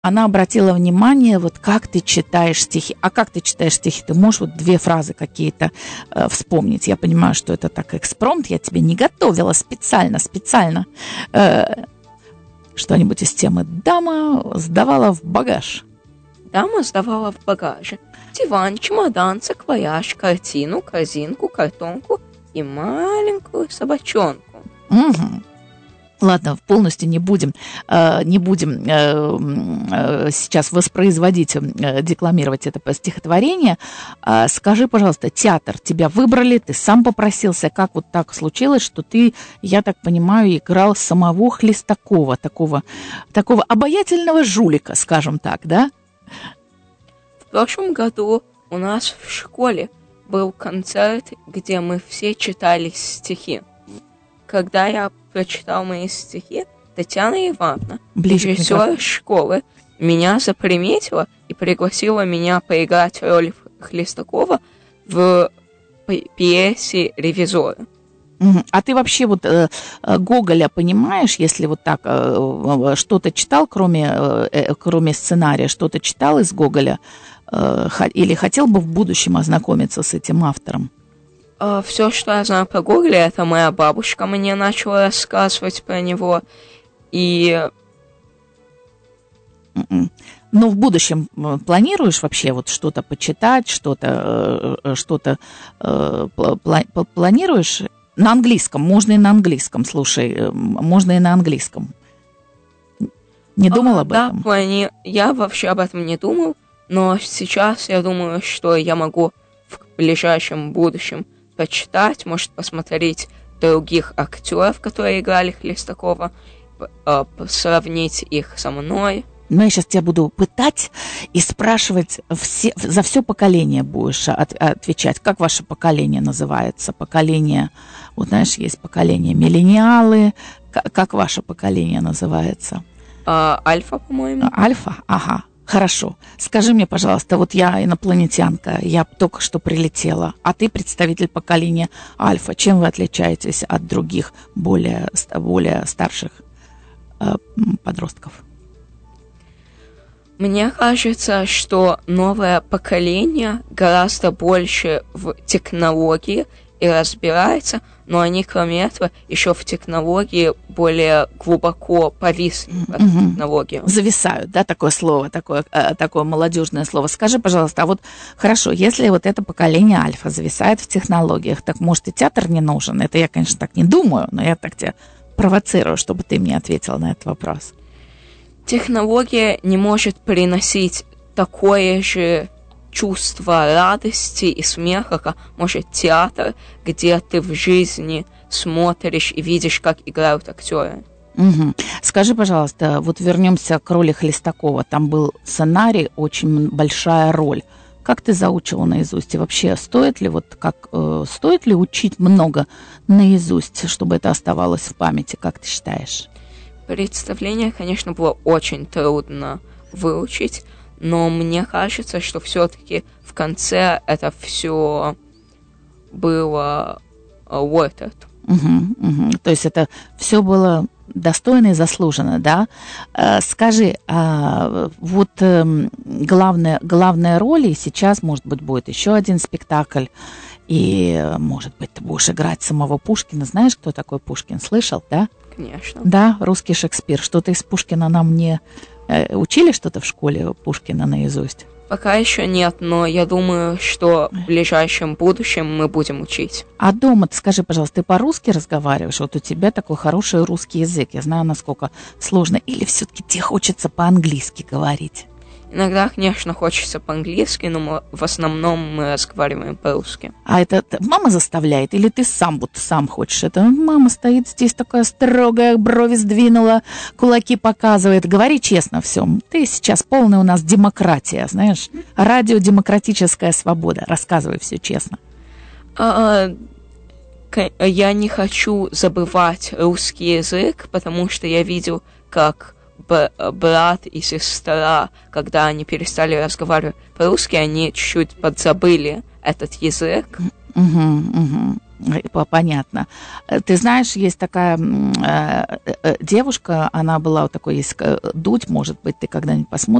она обратила внимание, вот как ты читаешь стихи. А как ты читаешь стихи? Ты можешь вот 2 фразы какие-то вспомнить? Я понимаю, что это так экспромт, я тебе не готовила специально. Что-нибудь из темы «Дама сдавала в багаж». Дама сдавала в багаже диван, чемодан, саквояж, картину, корзинку, картонку и маленькую собачонку. Угу. Ладно, полностью не будем сейчас воспроизводить, декламировать это стихотворение. Скажи, пожалуйста, театр тебя выбрали, ты сам попросился, как вот так случилось, что ты, я так понимаю, играл самого Хлестакова, такого обаятельного жулика, скажем так, да? В прошлом году у нас в школе был концерт, где мы все читали стихи. Когда я прочитал мои стихи, Татьяна Ивановна, режиссер школы, меня заприметила и пригласила меня поиграть роль Хлестакова в пьесе «Ревизоры». А ты вообще вот Гоголя понимаешь, если вот так что-то читал, кроме сценария, что-то читал из Гоголя, или хотел бы в будущем ознакомиться с этим автором? Все, что я знаю про Гоголя, это моя бабушка мне начала рассказывать про него, и... Но в будущем планируешь вообще вот что-то почитать, что-то планируешь? На английском, можно и на английском, слушай, можно и на английском. Не думал об этом? Да, я вообще об этом не думал, но сейчас я думаю, что я могу в ближайшем будущем почитать, может посмотреть других актеров, которые играли Хлестакова, сравнить их со мной. Но я сейчас тебя буду пытать и спрашивать, за все поколение будешь отвечать. Как ваше поколение называется? Поколение, вот знаешь, есть поколение миллениалы. Как ваше поколение называется? Альфа, по-моему. Альфа? Ага. Хорошо. Скажи мне, пожалуйста, вот я инопланетянка, я только что прилетела, а ты представитель поколения Альфа. Чем вы отличаетесь от других, более старших подростков? Мне кажется, что новое поколение гораздо больше в технологии и разбирается, но они, кроме этого, еще в технологии более глубоко повисли в эту технологию. Зависают, да, такое слово, такое молодежное слово. Скажи, пожалуйста, а вот хорошо, если вот это поколение Альфа зависает в технологиях, так может и театр не нужен? Это я, конечно, так не думаю, но я так тебя провоцирую, чтобы ты мне ответила на этот вопрос. Технология не может приносить такое же чувство радости и смеха, как может театр, где ты в жизни смотришь и видишь, как играют актеры. Угу. Скажи, пожалуйста, вот вернемся к роли Хлестакова. Там был сценарий, очень большая роль. Как ты заучила наизусть? И вообще, стоит ли учить много наизусть, чтобы это оставалось в памяти, как ты считаешь? Представление, конечно, было очень трудно выучить, но мне кажется, что все-таки в конце это все было worth it. То есть это все было достойно и заслуженно, да? Скажи, вот главная роль, и сейчас, может быть, будет еще один спектакль, и, может быть, ты будешь играть самого Пушкина. Знаешь, кто такой Пушкин? Слышал, да? Конечно. Да, русский Шекспир. Что-то из Пушкина нам не учили, что-то в школе Пушкина наизусть? Пока еще нет, но я думаю, что в ближайшем будущем мы будем учить. А дома, скажи, пожалуйста, ты по-русски разговариваешь? Вот у тебя такой хороший русский язык. Я знаю, насколько сложно. Или все-таки тебе хочется по-английски говорить? Иногда, конечно, хочется по-английски, но в основном мы разговариваем по-русски. А это мама заставляет или ты сам хочешь? Это мама стоит здесь такая строгая, брови сдвинула, кулаки показывает. Говори честно все. Ты сейчас полная у нас демократия, знаешь? Радио «Демократическая свобода». Рассказывай все честно. Я не хочу забывать русский язык, потому что я видел, как брат и сестра, когда они перестали разговаривать по-русски, они чуть-чуть подзабыли этот язык. Понятно. Ты знаешь, есть такая девушка, она была вот такой, есть Дудь, может быть, ты когда-нибудь посмотришь.